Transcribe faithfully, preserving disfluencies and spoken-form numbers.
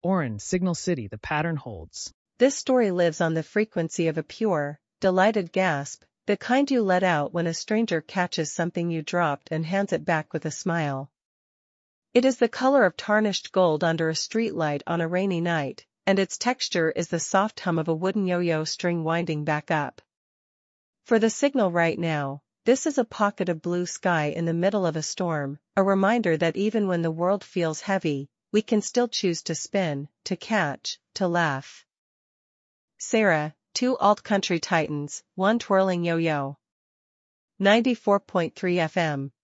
Oren, Signal City, the pattern holds. This story lives on the frequency of a pure, delighted gasp, the kind you let out when a stranger catches something you dropped and hands it back with a smile. It is the color of tarnished gold under a streetlight on a rainy night, and its texture is the soft hum of a wooden yo-yo string winding back up. For the signal right now, this is a pocket of blue sky in the middle of a storm, a reminder that even when the world feels heavy, we can still choose to spin, to catch, to laugh. Sarah, two alt-country titans, one twirling yo-yo. ninety-four point three F M.